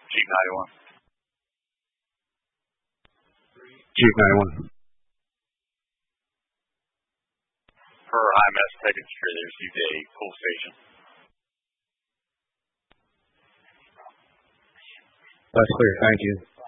Jeep 91. Jeep 91. Per IMS Technics, they received a pull station. That's clear. Thank you.